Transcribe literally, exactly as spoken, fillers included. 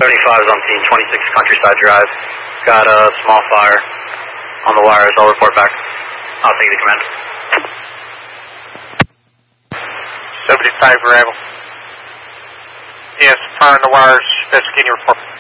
seventy-five is on scene, twenty-six Countryside Drive. Got a small fire on the wires. I'll report back. I'll take the command. seventy-five arrival. Yes, fire on the wires. Investigating your report.